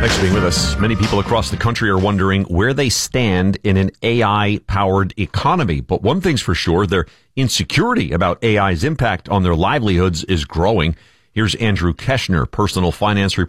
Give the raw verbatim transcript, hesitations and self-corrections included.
Thanks for being with us. Many people across the country are wondering where they stand in an A I-powered economy. But one thing's for sure, their insecurity about A I's impact on their livelihoods is growing. Here's Andrew Keshner, personal finance reporter.